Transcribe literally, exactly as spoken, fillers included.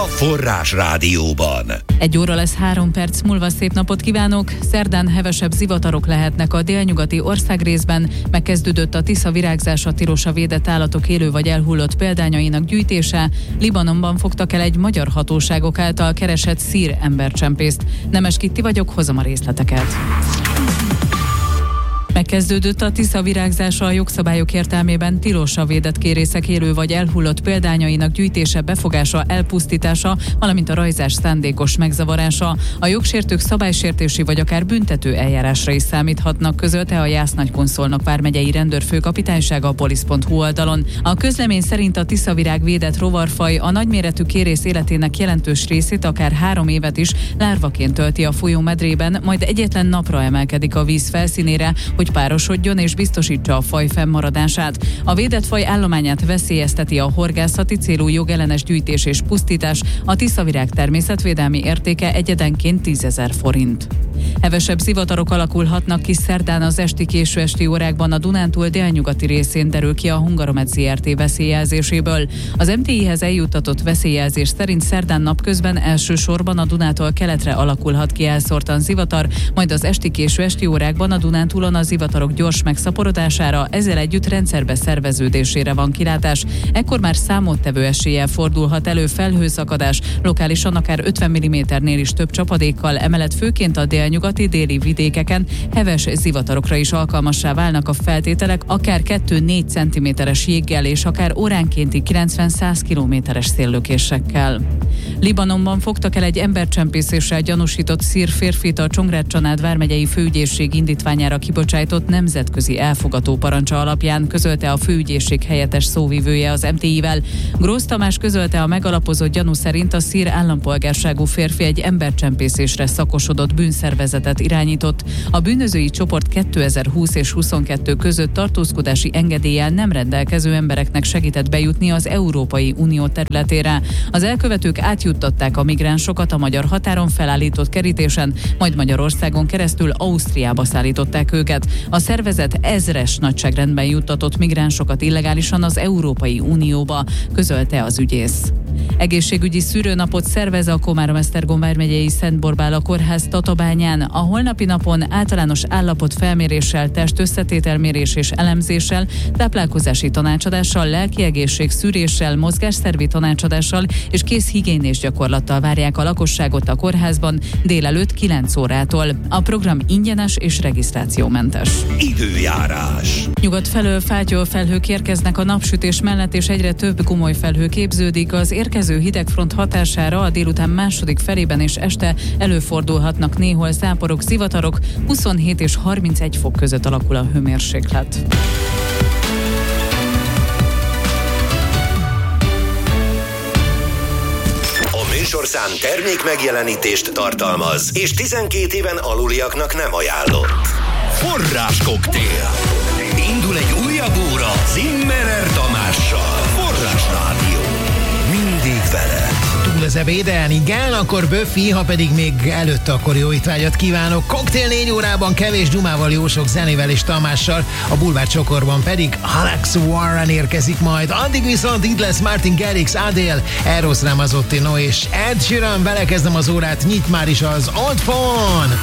Forrás Rádióban. Egy óra lesz három perc múlva, szép napot kívánok! Szerdán hevesebb zivatarok lehetnek a délnyugati országrészben. Megkezdődött a Tisza virágzása tilos védett állatok élő vagy elhullott példányainak gyűjtése. Libanonban fogtak el egy magyar hatóságok által keresett szír embercsempészt. Nemes Kitti vagyok, hozom a részleteket. Megkezdődött a Tisza virágzása a jogszabályok értelmében tilos a védett kérészek élő vagy elhullott példányainak gyűjtése, befogása, elpusztítása, valamint a rajzás szándékos megzavarása. A jogsértők szabálysértési vagy akár büntető eljárásra is számíthatnak, közölte a Jász-Nagykonszolnok vármegyei rendőrfőkapitánysága a polisz pont hu oldalon. A közlemény szerint a tiszavirág védett rovarfaj a nagyméretű kérész életének jelentős részét, akár három évet is lárvaként tölti a folyó medrében, majd egyetlen napra emelkedik a víz felszínére, hogy párosodjon és biztosítsa a faj fennmaradását. A védett faj állományát veszélyezteti a horgászati célú jogellenes gyűjtés és pusztítás. A tiszavirág természetvédelmi értéke egyedenként tízezer forint. Hevesebb zivatarok alakulhatnak ki szerdán az esti késő esti órákban a Dunántúl délnyugati részén, derül ki a Hungaromed zé er té veszélyjelzéséből. Az em té i-hez eljuttatott veszélyjelzés szerint szerdán napközben elsősorban a Dunától keletre alakulhat ki elszórtan zivatar, majd az esti késő esti órákban a Dunántúlon a zivatarok gyors megszaporodására, ezzel együtt rendszerbe szerveződésére van kilátás. Ekkor már számottevő eséllyel fordulhat elő felhőszakadás, lokálisan akár ötven milliméternél is több csapadékkal, emellett főként a délnyugati déli vidékeken heves zivatarokra is alkalmassá válnak a feltételek, akár kettő-négy centiméteres jéggel és akár óránkénti kilencven-száz kilométeres széllökésekkel. Libanonban fogtak el egy embercsempészéssel gyanúsított szír férfit a Csongrád-Csanád vármegyei főügyészség indítványára kibocsájtott nemzetközi elfogató parancsa alapján, közölte a főügyészség helyettes szóvivője az em té i-vel. Grósz Tamás közölte, a megalapozott gyanú szerint a szír állampolgárságú férfi egy embercsempészésre szakosodott bűnszervezetet irányított. A bűnözői csoport kétezer-húsz és huszonkettő között tartózkodási engedéllyel nem rendelkező embereknek segített bejutni az Európai Unió területére. Az elkövetők átjuttatták a migránsokat a magyar határon felállított kerítésen, majd Magyarországon keresztül Ausztriába szállították őket. A szervezet ezres nagyságrendben juttatott migránsokat illegálisan az Európai Unióba, közölte az ügyész. Egészségügyi szűrőnapot szervez a Komárom-Esztergom vármegyei Szent-Borbála kórház Tatabányán. A holnapi napon általános állapotfelméréssel, testösszetételmérés és elemzéssel, táplálkozási tanácsadással, lelkiegészség szűréssel, mozgásszervi tanácsadással és kézhigiénés gyakorlattal várják a lakosságot a kórházban délelőtt kilenc órától. A program ingyenes és regisztrációmentes. Időjárás. Nyugat felől fátyol felhők érkeznek a napsütés mellett, és egyre több gomoly felhő képződik. Az érkező hidegfront hatására a délután második felében és este előfordulhatnak néhol záporok, zivatarok, huszonhét és harmincegy fok között alakul a hőmérséklet. A műsorszám termék megjelenítést tartalmaz, és tizenkét éven aluliaknak nem ajánlott. Forrás koktél. Indul egy újabb óra Zimmerer Tamással. Forrás Rádió. Mindig veled. Túl az ebéden? Igen, akkor Buffy, ha pedig még előtte, akkor jó étvágyat kívánok. Koktél négy órában kevés Gyumával, jó sok zenével és Tamással, a Bulvár csokorban pedig Alex Warren érkezik majd. Addig viszont itt lesz Martin Garrix, Adele, Eros Ramazzotti, no és Ed Sheeran. Belekezdem az órát, nyit már is az Old Phone.